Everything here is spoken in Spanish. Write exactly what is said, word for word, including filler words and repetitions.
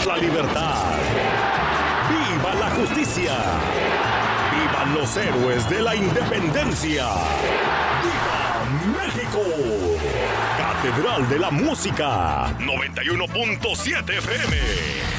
la libertad! ¡Viva la justicia! ¡Vivan los héroes de la independencia! ¡Viva México! Catedral de la Música, noventa y uno punto siete F M.